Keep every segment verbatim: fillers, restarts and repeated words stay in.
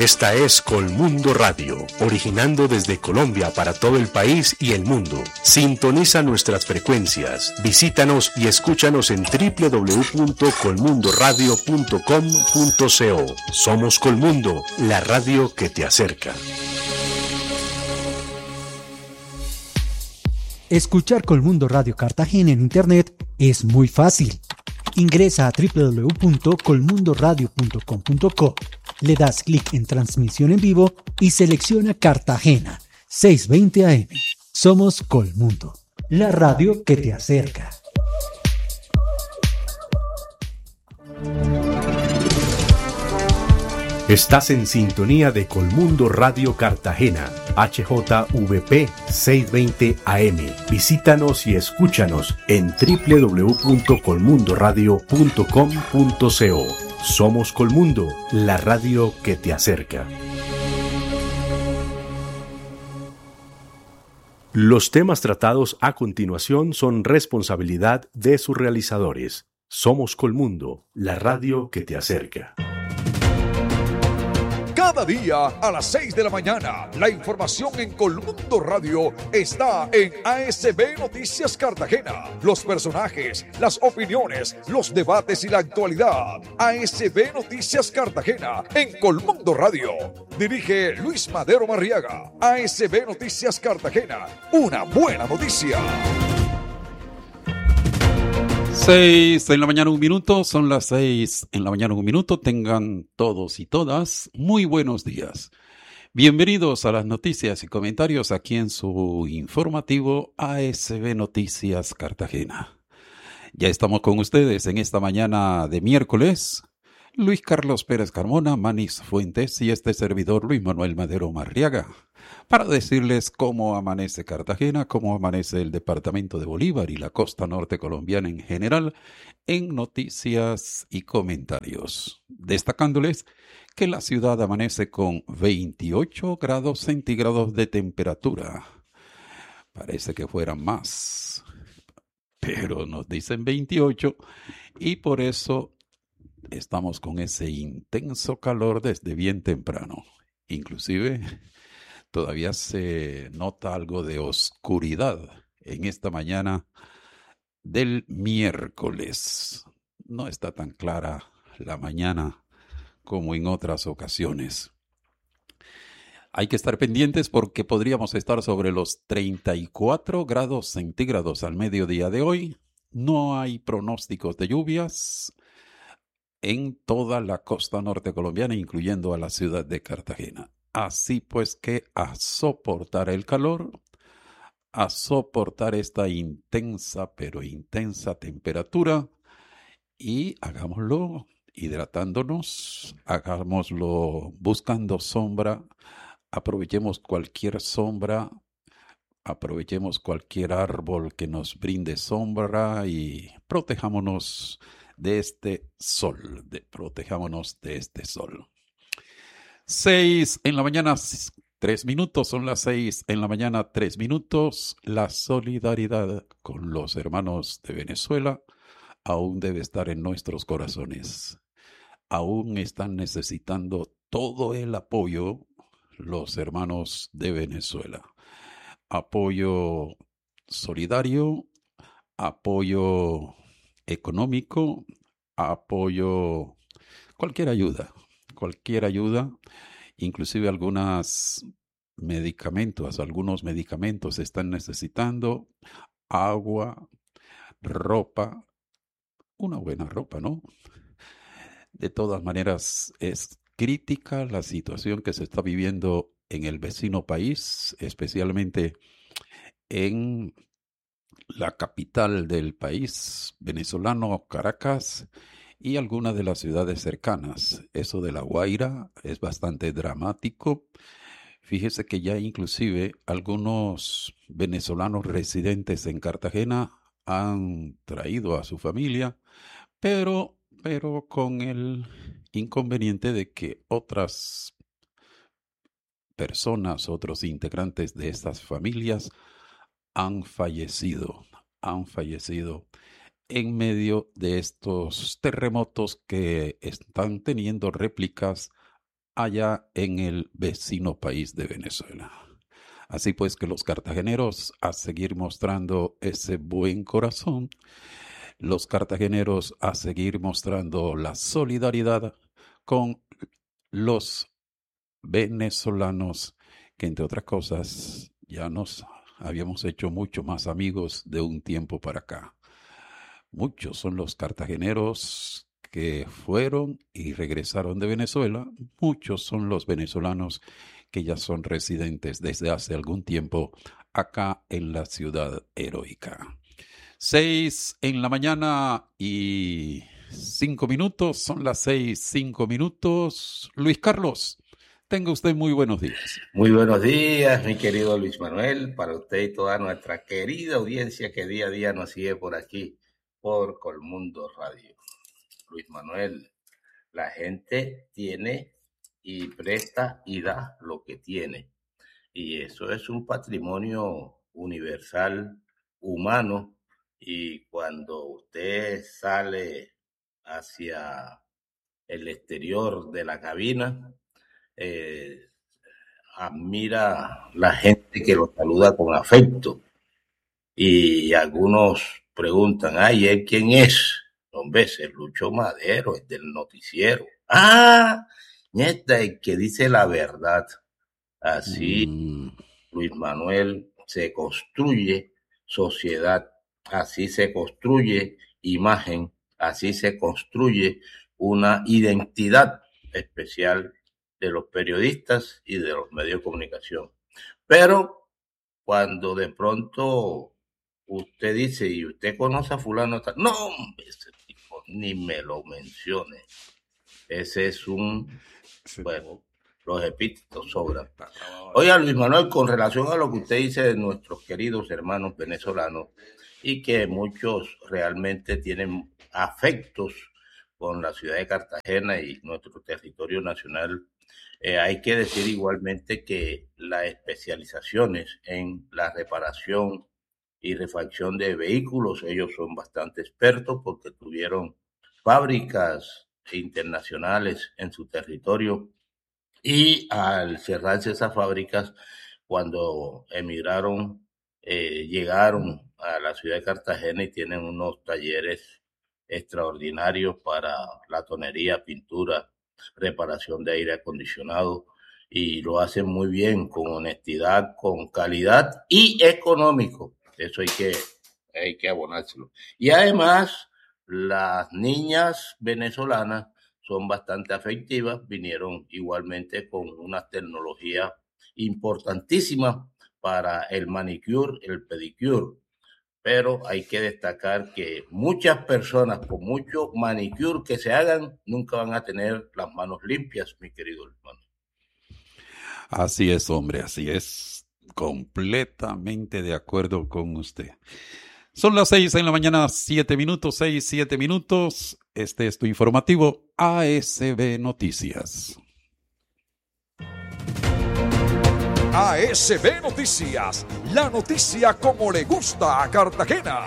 Esta es Colmundo Radio, originando desde Colombia para todo el país y el mundo. Sintoniza nuestras frecuencias, visítanos y escúchanos en doble u doble u doble u punto colmundo radio punto com punto co. Somos Colmundo, la radio que te acerca. Escuchar Colmundo Radio Cartagena en internet es muy fácil. Ingresa a doble u doble u doble u punto colmundo radio punto com punto co, le das clic en transmisión en vivo y selecciona Cartagena seiscientos veinte A M. Somos Colmundo, la radio que te acerca. Estás en sintonía de Colmundo Radio Cartagena, H J V P seiscientos veinte A M. Visítanos y escúchanos en doble u doble u doble u punto colmundo radio punto com punto co. Somos Colmundo, la radio que te acerca. Los temas tratados a continuación son responsabilidad de sus realizadores. Somos Colmundo, la radio que te acerca. Cada día a las seis de la mañana, la información en Colmundo Radio está en A S B Noticias Cartagena. Los personajes, las opiniones, los debates y la actualidad. A S B Noticias Cartagena en Colmundo Radio. Dirige Luis Madero Marriaga. A S B Noticias Cartagena. Una buena noticia. Seis en la mañana, un minuto, son las seis en la mañana, un minuto. Tengan todos y todas muy buenos días. Bienvenidos a las noticias y comentarios aquí en su informativo A S B Noticias Cartagena. Ya estamos con ustedes en esta mañana de miércoles. Luis Carlos Pérez Carmona, Manis Fuentes y este servidor Luis Manuel Madero Marriaga, para decirles cómo amanece Cartagena, cómo amanece el departamento de Bolívar y la costa norte colombiana en general, en noticias y comentarios. Destacándoles que la ciudad amanece con veintiocho grados centígrados de temperatura. Parece que fueran más, pero nos dicen veintiocho y por eso estamos con ese intenso calor desde bien temprano. Inclusive todavía se nota algo de oscuridad en esta mañana del miércoles. No está tan clara la mañana como en otras ocasiones. Hay que estar pendientes porque podríamos estar sobre los treinta y cuatro grados centígrados al mediodía de hoy. No hay pronósticos de lluvias en toda la costa norte colombiana, incluyendo a la ciudad de Cartagena. Así pues que a soportar el calor, a soportar esta intensa, pero intensa temperatura, y hagámoslo hidratándonos, hagámoslo buscando sombra, aprovechemos cualquier sombra, aprovechemos cualquier árbol que nos brinde sombra y protejámonos de este sol, de, protejámonos de este sol. Seis en la mañana, tres minutos, son las seis en la mañana, tres minutos. La solidaridad con los hermanos de Venezuela aún debe estar en nuestros corazones. Aún están necesitando todo el apoyo los hermanos de Venezuela. Apoyo solidario, apoyo económico, apoyo, cualquier ayuda, cualquier ayuda, inclusive algunos medicamentos, algunos medicamentos están necesitando, agua, ropa, una buena ropa, ¿no? De todas maneras, es crítica la situación que se está viviendo en el vecino país, especialmente en la capital del país venezolano, Caracas, y algunas de las ciudades cercanas. Eso de La Guaira es bastante dramático. Fíjese que ya inclusive algunos venezolanos residentes en Cartagena han traído a su familia, pero, pero con el inconveniente de que otras personas, otros integrantes de estas familias han fallecido, han fallecido en medio de estos terremotos que están teniendo réplicas allá en el vecino país de Venezuela. Así pues que los cartageneros a seguir mostrando ese buen corazón, los cartageneros a seguir mostrando la solidaridad con los venezolanos, que entre otras cosas ya nos habíamos hecho mucho más amigos de un tiempo para acá. Muchos son los cartageneros que fueron y regresaron de Venezuela. Muchos son los venezolanos que ya son residentes desde hace algún tiempo acá en la ciudad heroica. Seis en la mañana y cinco minutos, son las seis, cinco minutos. Luis Carlos, tenga usted muy buenos días. Muy buenos días, mi querido Luis Manuel, para usted y toda nuestra querida audiencia que día a día nos sigue por aquí, por Colmundo Radio. Luis Manuel, la gente tiene y presta y da lo que tiene. Y eso es un patrimonio universal, humano, y cuando usted sale hacia el exterior de la cabina, eh, admira la gente que lo saluda con afecto. Y algunos preguntan, ay, ¿él quién es? Hombre, es Lucho Madero, es del noticiero. Ah, neta, el que dice la verdad. Así, mm. Luis Manuel, se construye sociedad, así se construye imagen, así se construye una identidad especial de los periodistas y de los medios de comunicación. Pero cuando de pronto usted dice, y usted conoce a fulano, no, hombre, ese tipo ni me lo mencione. Ese es un, sí. Bueno, los epítetos sobran. Oiga, Luis Manuel, con relación a lo que usted dice de nuestros queridos hermanos venezolanos, y que muchos realmente tienen afectos con la ciudad de Cartagena y nuestro territorio nacional, eh, hay que decir igualmente que las especializaciones en la reparación y refacción de vehículos, ellos son bastante expertos porque tuvieron fábricas internacionales en su territorio, y al cerrarse esas fábricas, cuando emigraron, eh, llegaron a la ciudad de Cartagena y tienen unos talleres extraordinarios para la tonería, pintura, reparación de aire acondicionado, y lo hacen muy bien, con honestidad, con calidad y económico. Eso hay que, hay que abonárselo. Y además, las niñas venezolanas son bastante afectivas, vinieron igualmente con una tecnología importantísima para el manicure, el pedicure. Pero hay que destacar que muchas personas con mucho manicure que se hagan nunca van a tener las manos limpias, mi querido hermano. Así es, hombre, así es. Completamente de acuerdo con usted. Son las seis en la mañana, siete minutos, seis, siete minutos. Este es tu informativo A S B Noticias. A S B Noticias, la noticia como le gusta a Cartagena.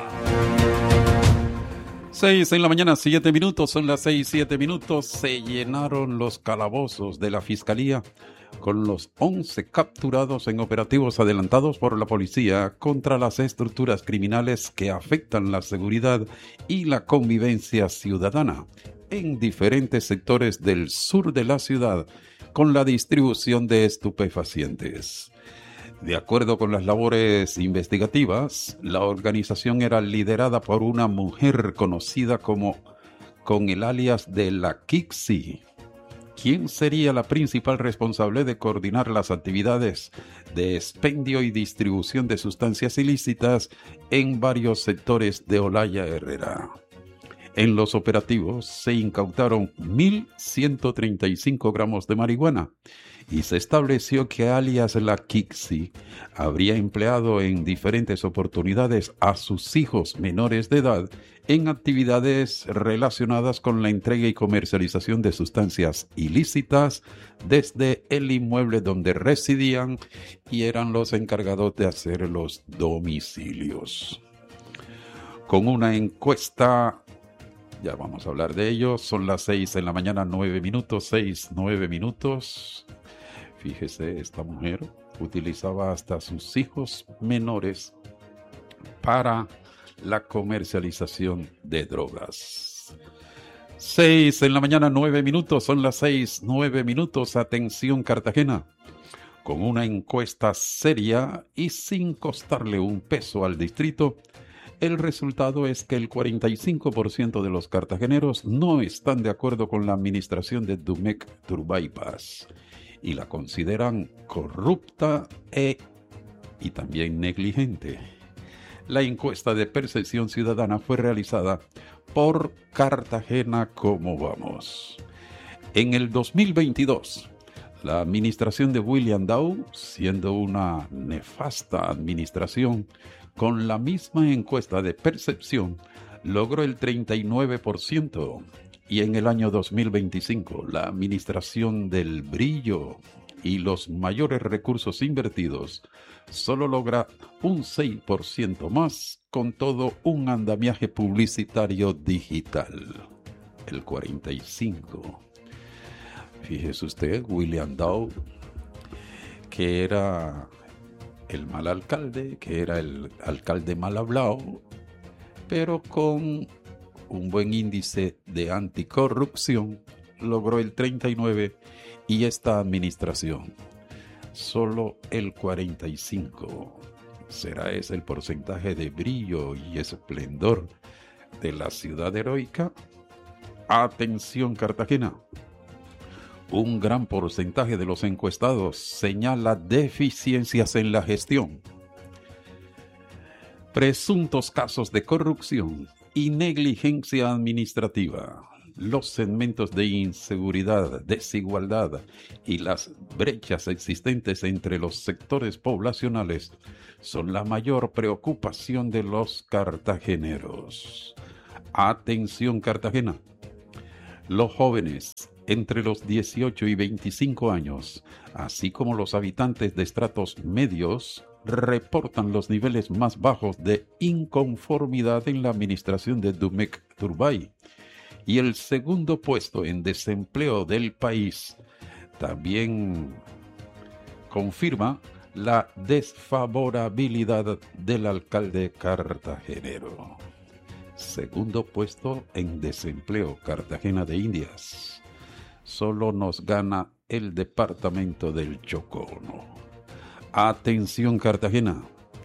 Seis en la mañana, siete minutos, son las seis, siete minutos. Se llenaron los calabozos de la Fiscalía con los once capturados en operativos adelantados por la policía contra las estructuras criminales que afectan la seguridad y la convivencia ciudadana en diferentes sectores del sur de la ciudad, con la distribución de estupefacientes. De acuerdo con las labores investigativas, la organización era liderada por una mujer conocida como con el alias de la Kixi, quien sería la principal responsable de coordinar las actividades de expendio y distribución de sustancias ilícitas en varios sectores de Olaya Herrera. En los operativos se incautaron mil ciento treinta y cinco gramos de marihuana y se estableció que alias La Kixi habría empleado en diferentes oportunidades a sus hijos menores de edad en actividades relacionadas con la entrega y comercialización de sustancias ilícitas desde el inmueble donde residían y eran los encargados de hacer los domicilios. Con una encuesta Ya vamos a hablar de ello. Son las seis en la mañana, nueve minutos, seis, nueve minutos. Fíjese, esta mujer utilizaba hasta sus hijos menores para la comercialización de drogas. Seis en la mañana, nueve minutos. Son las seis, nueve minutos. Atención, Cartagena. Con una encuesta seria y sin costarle un peso al distrito, el resultado es que el cuarenta y cinco por ciento de los cartageneros no están de acuerdo con la administración de Dumec Turbypass y la consideran corrupta e, y también negligente. La encuesta de percepción ciudadana fue realizada por Cartagena Cómo Vamos. En el dos mil veintidós, la administración de William Dow, siendo una nefasta administración, con la misma encuesta de percepción, logró el treinta y nueve por ciento. Y en el año dos mil veinticinco, la administración del brillo y los mayores recursos invertidos solo logra un seis por ciento más, con todo un andamiaje publicitario digital. El cuarenta y cinco por ciento. Fíjese usted, William Dow, que era el mal alcalde, que era el alcalde mal hablado, pero con un buen índice de anticorrupción, logró el treinta y nueve por ciento y esta administración solo el cuarenta y cinco por ciento. ¿Será ese el porcentaje de brillo y esplendor de la ciudad heroica? Atención, Cartagena. Un gran porcentaje de los encuestados señala deficiencias en la gestión, presuntos casos de corrupción y negligencia administrativa. Los segmentos de inseguridad, desigualdad y las brechas existentes entre los sectores poblacionales son la mayor preocupación de los cartageneros. Atención, Cartagena. Los jóvenes entre los dieciocho y veinticinco años, así como los habitantes de estratos medios, reportan los niveles más bajos de inconformidad en la administración de Dumec Turbay y el segundo puesto en desempleo del país. También confirma la desfavorabilidad del alcalde cartagenero. Segundo puesto en desempleo, Cartagena de Indias. Solo nos gana el departamento del Chocó. Atención, Cartagena.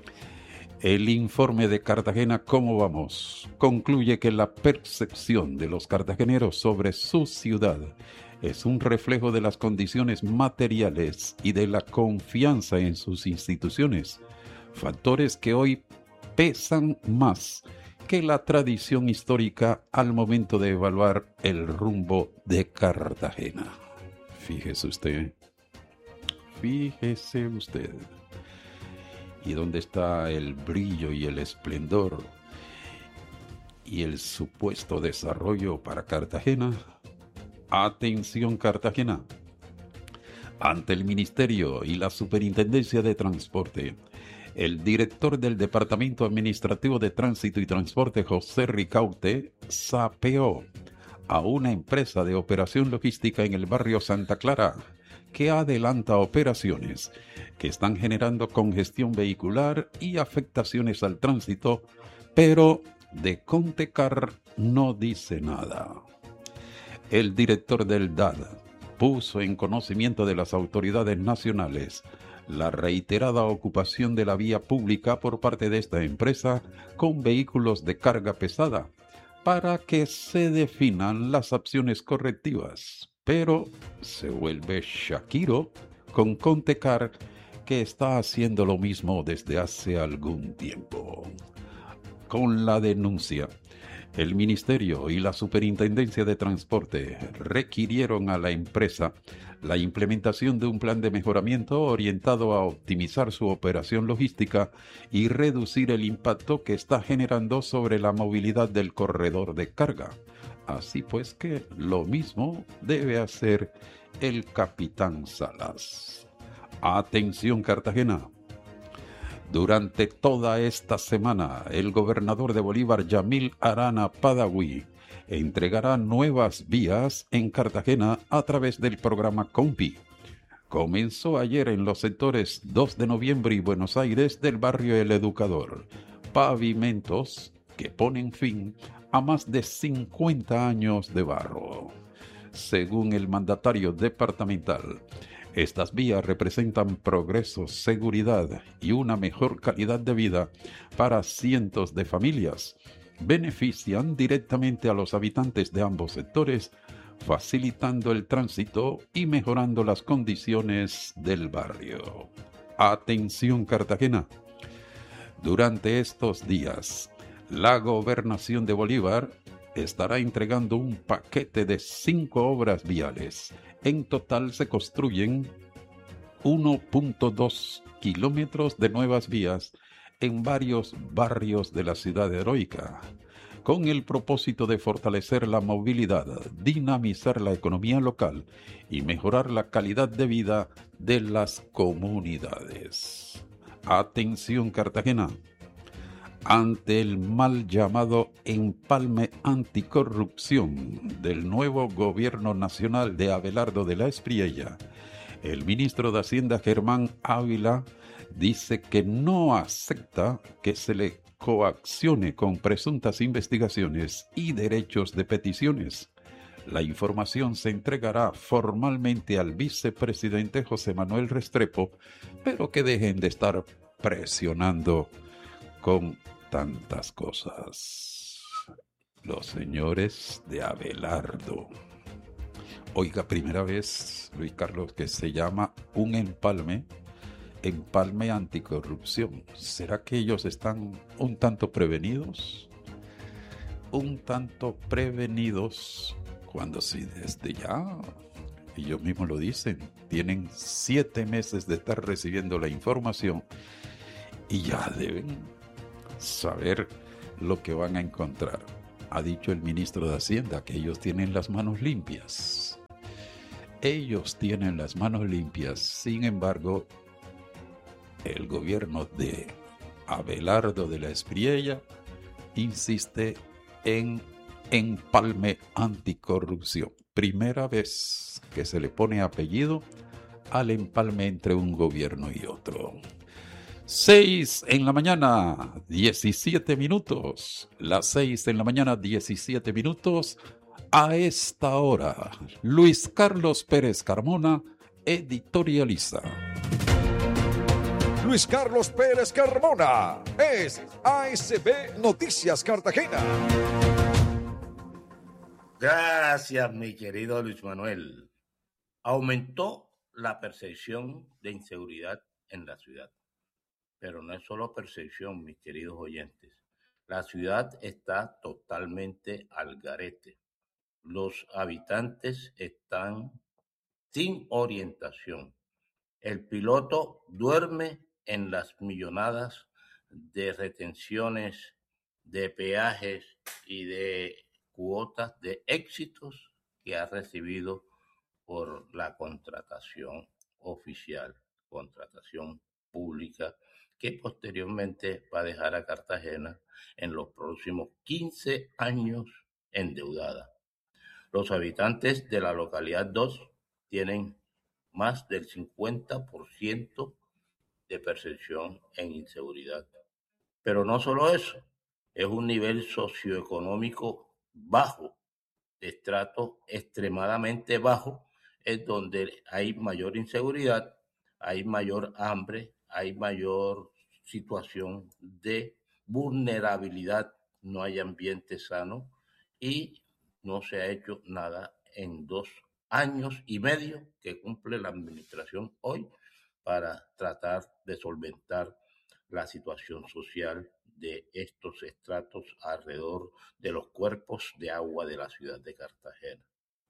El informe de Cartagena Cómo Vamos concluye que la percepción de los cartageneros sobre su ciudad es un reflejo de las condiciones materiales y de la confianza en sus instituciones, factores que hoy pesan más que la tradición histórica al momento de evaluar el rumbo de Cartagena. Fíjese usted, fíjese usted. ¿Y dónde está el brillo y el esplendor y el supuesto desarrollo para Cartagena? Atención, Cartagena. Ante el Ministerio y la Superintendencia de Transporte, el director del Departamento Administrativo de Tránsito y Transporte, José Ricaute, sapeó a una empresa de operación logística en el barrio Santa Clara que adelanta operaciones que están generando congestión vehicular y afectaciones al tránsito, pero de Contecar no dice nada. El director del D A D puso en conocimiento de las autoridades nacionales la reiterada ocupación de la vía pública por parte de esta empresa con vehículos de carga pesada para que se definan las acciones correctivas. Pero se vuelve Shakiro con Contecar, que está haciendo lo mismo desde hace algún tiempo. Con la denuncia, el Ministerio y la Superintendencia de Transporte requirieron a la empresa la implementación de un plan de mejoramiento orientado a optimizar su operación logística y reducir el impacto que está generando sobre la movilidad del corredor de carga. Así pues que lo mismo debe hacer el capitán Salas. Atención, Cartagena. Durante toda esta semana, el gobernador de Bolívar, Yamil Arana Padawi, entregará nuevas vías en Cartagena a través del programa COMPI. Comenzó ayer en los sectores dos de noviembre y Buenos Aires del barrio El Educador. Pavimentos que ponen fin a más de cincuenta años de barro. Según el mandatario departamental, estas vías representan progreso, seguridad y una mejor calidad de vida para cientos de familias. Benefician directamente a los habitantes de ambos sectores, facilitando el tránsito y mejorando las condiciones del barrio. Atención Cartagena. Durante estos días, la Gobernación de Bolívar estará entregando un paquete de cinco obras viales. En total se construyen uno punto dos kilómetros de nuevas vías en varios barrios de la ciudad heroica, con el propósito de fortalecer la movilidad, dinamizar la economía local y mejorar la calidad de vida de las comunidades. Atención Cartagena. Ante el mal llamado empalme anticorrupción del nuevo gobierno nacional de Abelardo de la Espriella, el ministro de Hacienda Germán Ávila dice que no acepta que se le coaccione con presuntas investigaciones y derechos de peticiones. La información se entregará formalmente al vicepresidente José Manuel Restrepo, pero que dejen de estar presionando con tantas cosas. Los señores de Abelardo. Oiga, primera vez, Luis Carlos, que se llama un empalme, empalme anticorrupción. ¿Será que ellos están un tanto prevenidos? Un tanto prevenidos cuando sí desde ya, ellos mismos lo dicen, tienen siete meses de estar recibiendo la información y ya deben saber lo que van a encontrar. Ha dicho el ministro de Hacienda que ellos tienen las manos limpias. Ellos tienen las manos limpias. Sin embargo, el gobierno de Abelardo de la Espriella insiste en empalme anticorrupción. Primera vez que se le pone apellido al empalme entre un gobierno y otro. Seis en la mañana, diecisiete minutos. Las seis en la mañana, diecisiete minutos. A esta hora, Luis Carlos Pérez Carmona editorializa. Luis Carlos Pérez Carmona es A S B Noticias Cartagena. Gracias, mi querido Luis Manuel. Aumentó la percepción de inseguridad en la ciudad. Pero no es solo percepción, mis queridos oyentes. La ciudad está totalmente al garete. Los habitantes están sin orientación. El piloto duerme en las millonadas de retenciones, de peajes y de cuotas de éxitos que ha recibido por la contratación oficial, contratación pública, que posteriormente va a dejar a Cartagena en los próximos quince años endeudada. Los habitantes de la localidad dos tienen más del cincuenta por ciento de percepción en inseguridad. Pero no solo eso, es un nivel socioeconómico bajo, de estrato extremadamente bajo, es donde hay mayor inseguridad, hay mayor hambre, hay mayor situación de vulnerabilidad, no hay ambiente sano y no se ha hecho nada en dos años y medio que cumple la administración hoy para tratar de solventar la situación social de estos estratos alrededor de los cuerpos de agua de la ciudad de Cartagena.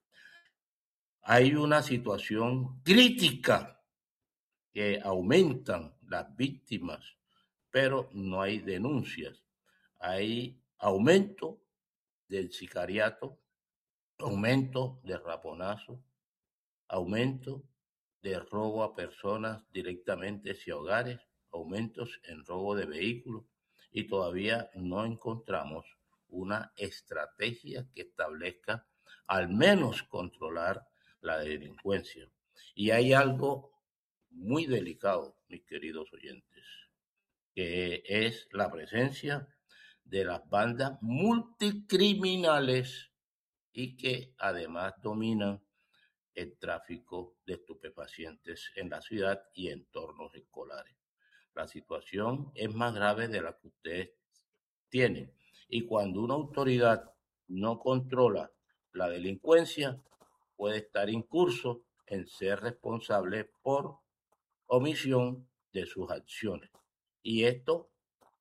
Hay una situación crítica que aumentan las víctimas, pero no hay denuncias. Hay aumento del sicariato, aumento de raponazo, aumento de robo a personas directamente hacia hogares, aumentos en robo de vehículos y todavía no encontramos una estrategia que establezca al menos controlar la delincuencia. Y hay algo muy delicado, mis queridos oyentes, que es la presencia de las bandas multicriminales y que además dominan el tráfico de estupefacientes en la ciudad y entornos escolares. La situación es más grave de la que ustedes tienen. Y cuando una autoridad no controla la delincuencia, puede estar incurso en ser responsable por omisión de sus acciones. Y esto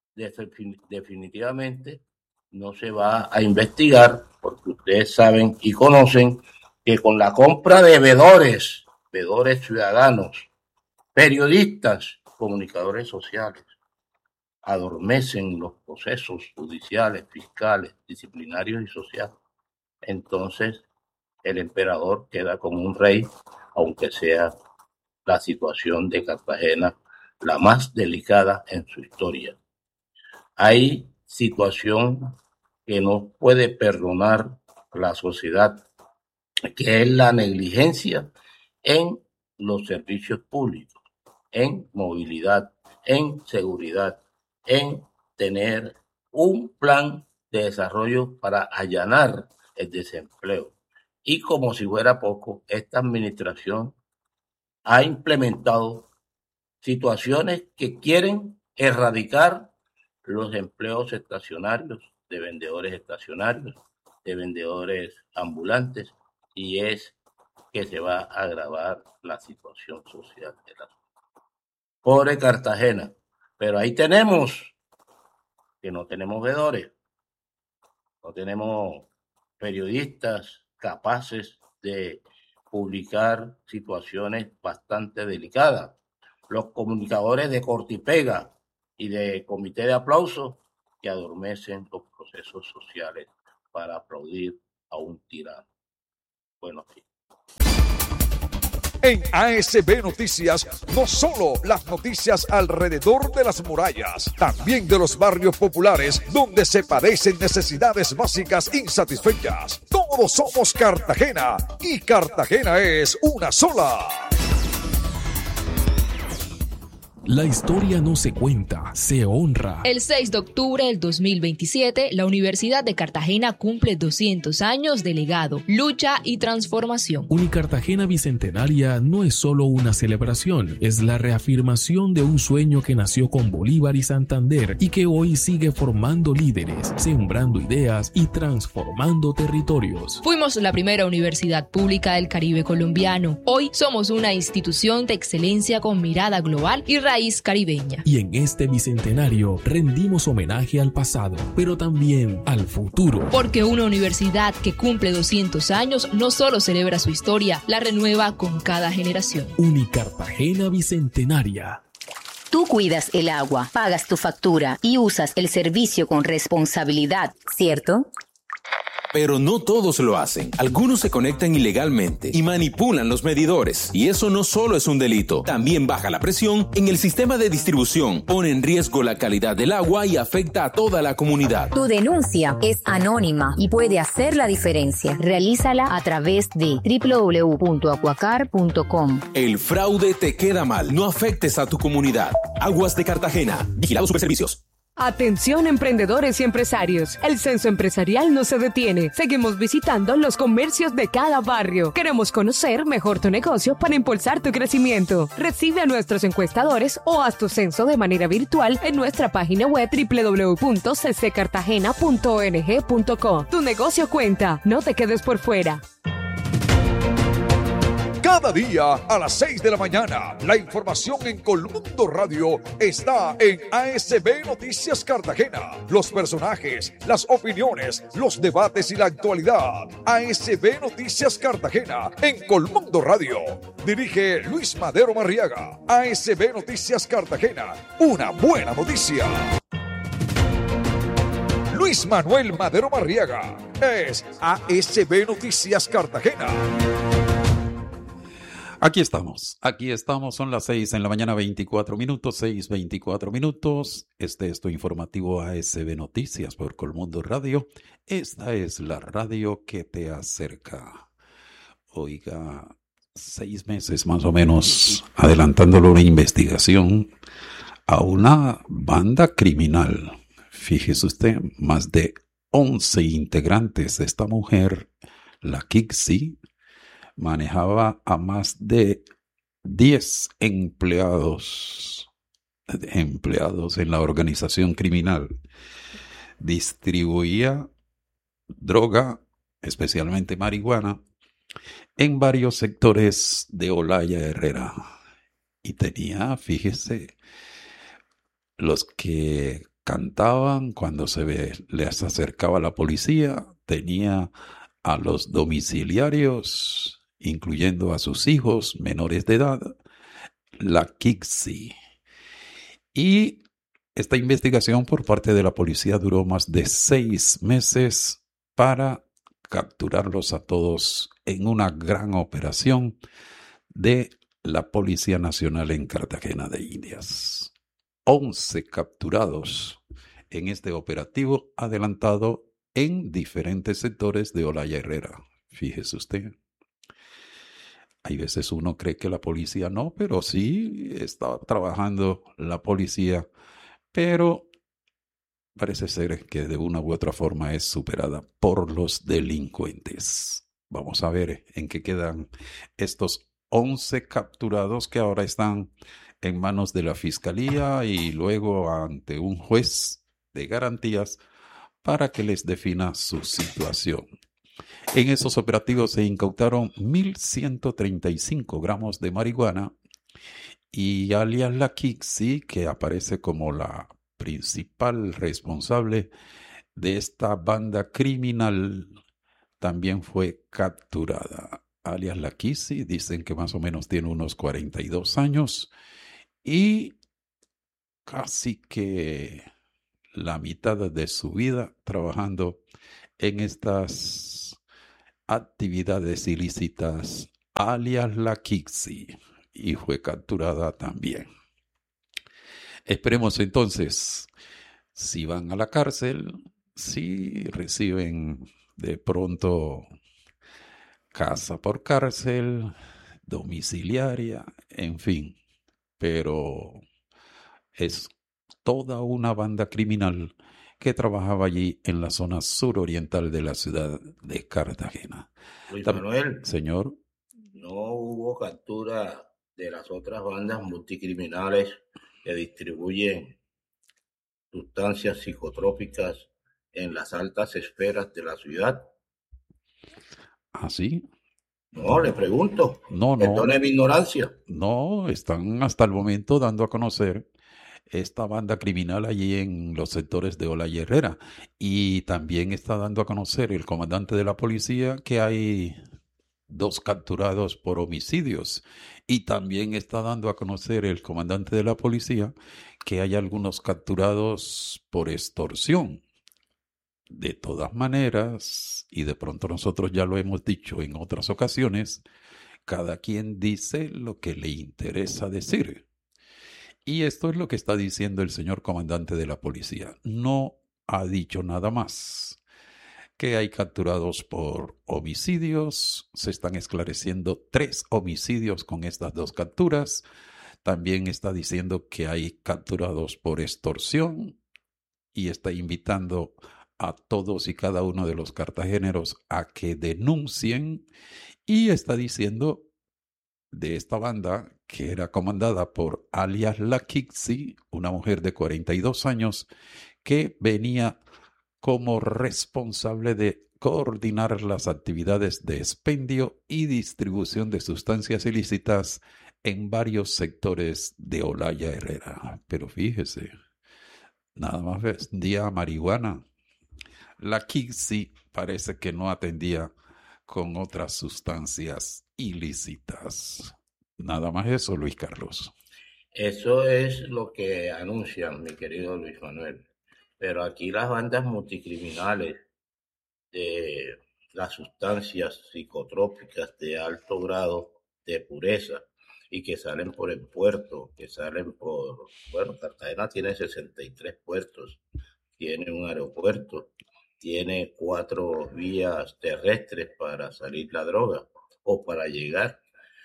definitivamente no se va a investigar, porque ustedes saben y conocen que con la compra de veedores, veedores ciudadanos, periodistas, comunicadores sociales, adormecen los procesos judiciales, fiscales, disciplinarios y sociales. Entonces, el emperador queda como un rey, aunque sea la situación de Cartagena la más delicada en su historia. Hay situación que no puede perdonar la sociedad, que es la negligencia en los servicios públicos, en movilidad, en seguridad, en tener un plan de desarrollo para allanar el desempleo. Y como si fuera poco, esta administración ha implementado situaciones que quieren erradicar los empleos estacionarios, de vendedores estacionarios, de vendedores ambulantes, y es que se va a agravar la situación social de la ciudad. Pobre Cartagena, pero ahí tenemos que no tenemos veedores, no tenemos periodistas capaces de publicar situaciones bastante delicadas. Los comunicadores de corta y pega y de comité de aplauso que adormecen los procesos sociales para aplaudir a un tirano. Buenos días. En A S B Noticias, no solo las noticias alrededor de las murallas, también de los barrios populares donde se padecen necesidades básicas insatisfechas. Todos somos Cartagena y Cartagena es una sola. La historia no se cuenta, se honra. El seis de octubre del dos mil veintisiete, la Universidad de Cartagena cumple doscientos años de legado, lucha y transformación. Unicartagena Bicentenaria no es solo una celebración, es la reafirmación de un sueño que nació con Bolívar y Santander y que hoy sigue formando líderes, sembrando ideas y transformando territorios. Fuimos la primera universidad pública del Caribe colombiano. Hoy somos una institución de excelencia con mirada global y raíz caribeña. Y en este bicentenario rendimos homenaje al pasado, pero también al futuro. Porque una universidad que cumple doscientos años no solo celebra su historia, la renueva con cada generación. Unicartagena Bicentenaria. Tú cuidas el agua, pagas tu factura y usas el servicio con responsabilidad, ¿cierto? Pero no todos lo hacen. Algunos se conectan ilegalmente y manipulan los medidores. Y eso no solo es un delito, también baja la presión en el sistema de distribución, pone en riesgo la calidad del agua y afecta a toda la comunidad. Tu denuncia es anónima y puede hacer la diferencia. Realízala a través de doble u doble u doble u punto acuacar punto com. El fraude te queda mal. No afectes a tu comunidad. Aguas de Cartagena. Vigilado Superservicios. Atención emprendedores y empresarios, el censo empresarial no se detiene, seguimos visitando los comercios de cada barrio. Queremos conocer mejor tu negocio para impulsar tu crecimiento. Recibe a nuestros encuestadores o haz tu censo de manera virtual en nuestra página web doble u doble u doble u punto c c cartagena punto o n g punto co. Tu negocio cuenta, no te quedes por fuera. Cada día a las seis de la mañana, la información en Colmundo Radio está en A S B Noticias Cartagena. Los personajes, las opiniones, los debates y la actualidad. A S B Noticias Cartagena en Colmundo Radio. Dirige Luis Madero Marriaga. A S B Noticias Cartagena, una buena noticia. Luis Manuel Madero Marriaga es A S B Noticias Cartagena. Aquí estamos, aquí estamos, son las seis en la mañana, veinticuatro minutos, seis, veinticuatro minutos. Este es tu informativo A S B Noticias por Colmundo Radio. Esta es la radio que te acerca. Oiga, seis meses más o menos adelantándole una investigación a una banda criminal. Fíjese usted, más de once integrantes de esta mujer, la Kixi, manejaba a más de diez empleados, empleados en la organización criminal. Distribuía droga, especialmente marihuana, en varios sectores de Olaya Herrera. Y tenía, fíjese, los que cantaban cuando se ve, les acercaba la policía, tenía a los domiciliarios, incluyendo a sus hijos menores de edad, la Kixi. Y esta investigación por parte de la policía duró más de seis meses para capturarlos a todos en una gran operación de la Policía Nacional en Cartagena de Indias. once capturados en este operativo adelantado en diferentes sectores de Olaya Herrera. Fíjese usted. Hay veces uno cree que la policía no, pero sí está trabajando la policía, pero parece ser que de una u otra forma es superada por los delincuentes. Vamos a ver en qué quedan estos once capturados que ahora están en manos de la Fiscalía y luego ante un juez de garantías para que les defina su situación. En esos operativos se incautaron mil ciento treinta y cinco gramos de marihuana y alias la Kixi, que aparece como la principal responsable de esta banda criminal, también fue capturada. Alias la Kixi, dicen que más o menos tiene unos cuarenta y dos años y casi que la mitad de su vida trabajando en estas actividades ilícitas, alias la Kixi, y fue capturada también. Esperemos entonces, si van a la cárcel, si reciben de pronto casa por cárcel, domiciliaria, en fin, pero es toda una banda criminal que trabajaba allí en la zona suroriental de la ciudad de Cartagena. Luis Manuel, señor, no hubo captura de las otras bandas multicriminales que distribuyen sustancias psicotrópicas en las altas esferas de la ciudad. ¿Ah, sí? No, le pregunto. No, no. Perdone mi ignorancia. No, están hasta el momento dando a conocer esta banda criminal allí en los sectores de Olaya Herrera. Y también está dando a conocer el comandante de la policía que hay dos capturados por homicidios. Y también está dando a conocer el comandante de la policía que hay algunos capturados por extorsión. De todas maneras, y de pronto nosotros ya lo hemos dicho en otras ocasiones, cada quien dice lo que le interesa decir. Y esto es lo que está diciendo el señor comandante de la policía. No ha dicho nada más. Que hay capturados por homicidios. Se están esclareciendo tres homicidios con estas dos capturas. También está diciendo que hay capturados por extorsión. Y está invitando a todos y cada uno de los cartageneros a que denuncien. Y está diciendo de esta banda, que era comandada por alias la Kixi, una mujer de cuarenta y dos años, que venía como responsable de coordinar las actividades de expendio y distribución de sustancias ilícitas en varios sectores de Olaya Herrera. Pero fíjese, nada más vendía marihuana. La Kixi parece que no atendía con otras sustancias ilícitas. Nada más eso, Luis Carlos. Eso es lo que anuncian, mi querido Luis Manuel. Pero aquí las bandas multicriminales de las sustancias psicotrópicas de alto grado de pureza y que salen por el puerto, que salen por, bueno, Cartagena tiene sesenta y tres puertos, tiene un aeropuerto, tiene cuatro vías terrestres para salir la droga o para llegar,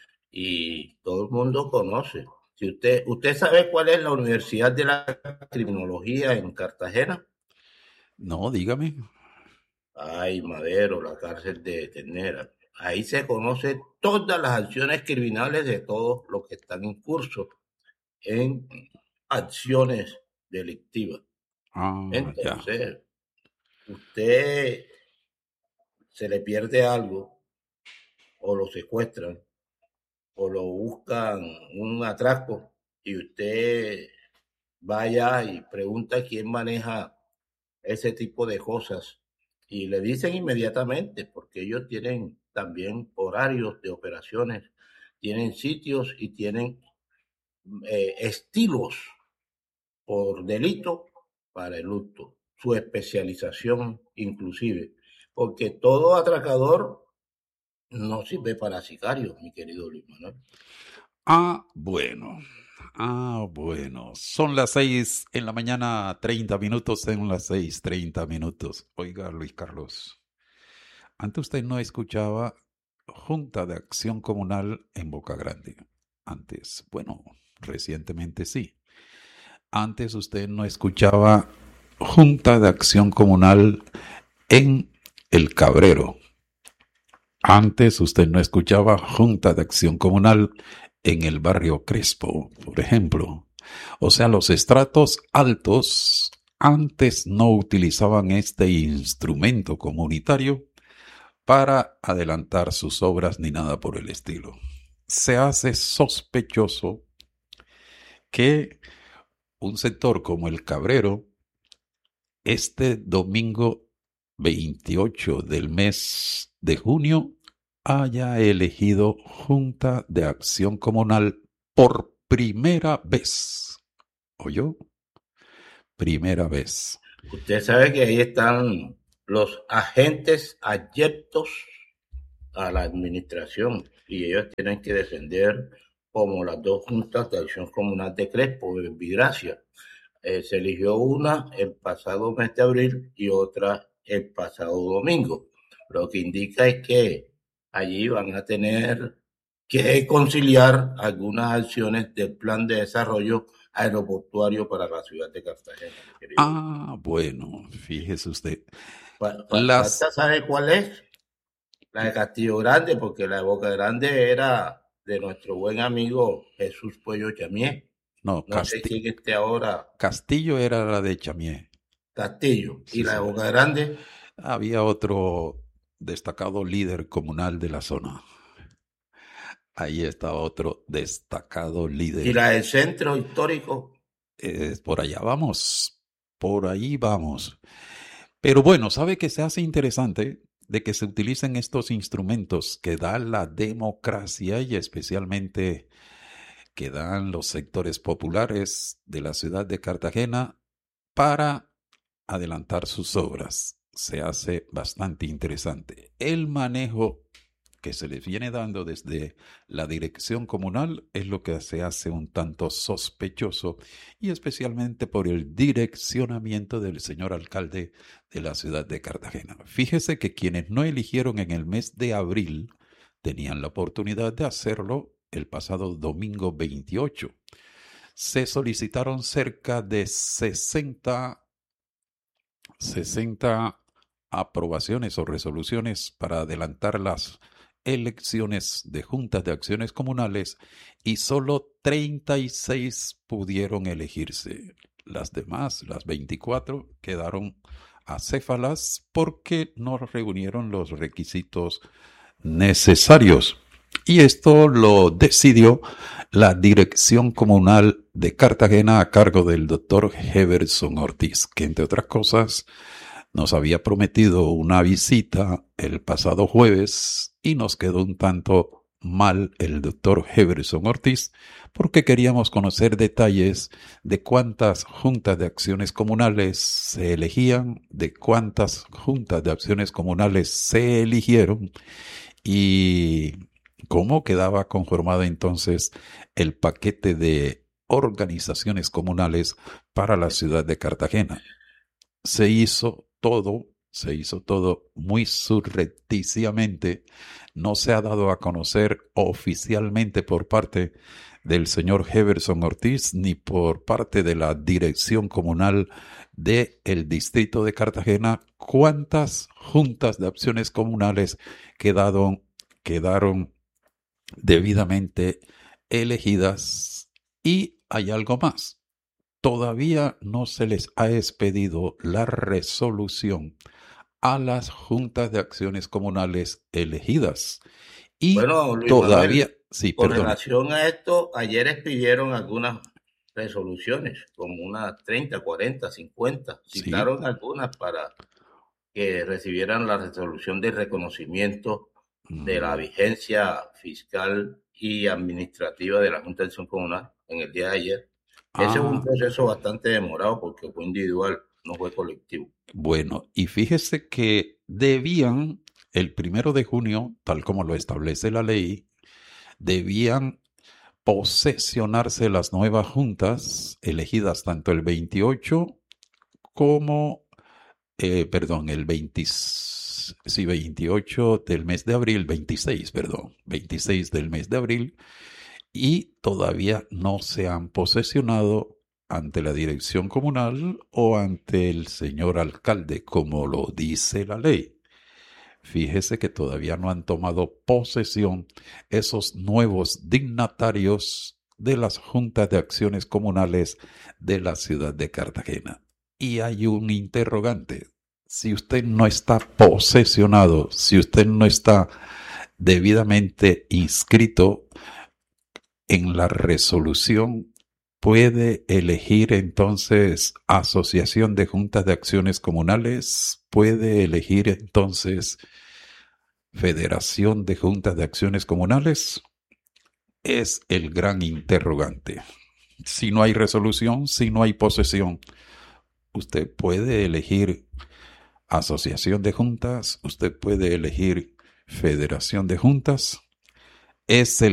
y todo el mundo conoce. Si usted, ¿usted sabe cuál es la Universidad de la Criminología en Cartagena? No, dígame. Ay, Madero, la cárcel de Ternera. Ahí se conocen todas las acciones criminales de todos los que están en curso en acciones delictivas. Ah, Entonces, ya. Usted se le pierde algo, o lo secuestran, o lo buscan un atraco, y usted vaya y pregunta quién maneja ese tipo de cosas, y le dicen inmediatamente, porque ellos tienen también horarios de operaciones, tienen sitios y tienen eh, estilos por delito para el hurto, su especialización inclusive, porque todo atracador no sirve para sicario, mi querido Luis Manuel. Ah, bueno. Ah, bueno. Son las seis en la mañana, treinta minutos, en las seis, treinta minutos. Oiga, Luis Carlos, antes usted no escuchaba Junta de Acción Comunal en Boca Grande. Antes, bueno, recientemente sí. Antes usted no escuchaba Junta de Acción Comunal en El Cabrero. Antes usted no escuchaba Junta de Acción Comunal en el barrio Crespo, por ejemplo. O sea, los estratos altos antes no utilizaban este instrumento comunitario para adelantar sus obras ni nada por el estilo. Se hace sospechoso que un sector como el Cabrero, este domingo veintiocho del mes de junio, haya elegido Junta de Acción Comunal por primera vez. ¿Oyó? Primera vez. Usted sabe que ahí están los agentes adyectos a la administración, y ellos tienen que defender, como las dos juntas de acción comunal de Crespo, de Vigracia. Eh, se eligió una el pasado mes de abril y otra el pasado domingo. Lo que indica es que allí van a tener que conciliar algunas acciones del plan de desarrollo aeroportuario para la ciudad de Cartagena. Ah, bueno, fíjese usted. Pa, pa, Las... ¿Sabe cuál es? La de Castillo Grande, porque la de Boca Grande era de nuestro buen amigo Jesús Puello Chamié. No, no Casti... sé quién esté ahora. Castillo era la de Chamié. Castillo. ¿Y sí, la de Boca Grande? Había otro destacado líder comunal de la zona. Ahí está otro destacado líder. ¿Y la del centro histórico? Eh, por allá vamos, por ahí vamos. Pero bueno, ¿sabe qué se hace interesante? De que se utilicen estos instrumentos que da la democracia y especialmente que dan los sectores populares de la ciudad de Cartagena para adelantar sus obras. Se hace bastante interesante. El manejo que se les viene dando desde la dirección comunal es lo que se hace un tanto sospechoso, y especialmente por el direccionamiento del señor alcalde de la ciudad de Cartagena. Fíjese que quienes no eligieron en el mes de abril tenían la oportunidad de hacerlo el pasado domingo veintiocho. Se solicitaron cerca de sesenta, sesenta aprobaciones o resoluciones para adelantar las elecciones de juntas de acciones comunales, y solo treinta y seis pudieron elegirse. Las demás, las veinticuatro, quedaron acéfalas porque no reunieron los requisitos necesarios. Y esto lo decidió la Dirección Comunal de Cartagena a cargo del doctor Heverson Ortiz, que entre otras cosas nos había prometido una visita el pasado jueves y nos quedó un tanto mal el doctor Heverson Ortiz porque queríamos conocer detalles de cuántas juntas de acciones comunales se elegían, de cuántas juntas de acciones comunales se eligieron, y ¿Cómo quedaba conformado entonces el paquete de organizaciones comunales para la ciudad de Cartagena? Se hizo todo, se hizo todo muy surrepticiamente. No se ha dado a conocer oficialmente por parte del señor Heverson Ortiz ni por parte de la dirección comunal del distrito de Cartagena cuántas juntas de acciones comunales quedaron, quedaron debidamente elegidas. Y hay algo más. Todavía no se les ha expedido la resolución a las juntas de acciones comunales elegidas. Y bueno, Luis todavía, Manuel, sí, con perdón. relación a esto, ayer expidieron algunas resoluciones, como unas treinta, cuarenta, cincuenta. Citaron sí. algunas para que recibieran la resolución de reconocimiento mm. de la vigencia fiscal y administrativa de la Junta de Acción Comunal en el día de ayer. Ese ah. es un proceso bastante demorado porque fue individual, no fue colectivo. Bueno, y fíjese que debían, el primero de junio, tal como lo establece la ley, debían posesionarse las nuevas juntas elegidas tanto el veintiocho como, eh, perdón, el veinte, sí, veintiocho del mes de abril, veintiséis, perdón, veintiséis del mes de abril, y todavía no se han posesionado ante la dirección comunal o ante el señor alcalde, como lo dice la ley. Fíjese que todavía no han tomado posesión esos nuevos dignatarios de las juntas de acciones comunales de la ciudad de Cartagena. Y hay un interrogante. Si usted no está posesionado, si usted no está debidamente inscrito en la resolución, puede elegir entonces asociación de juntas de acciones comunales, puede elegir entonces federación de juntas de acciones comunales. Es el gran interrogante. Si no hay resolución, si no hay posesión, usted puede elegir asociación de juntas, usted puede elegir federación de juntas. Es el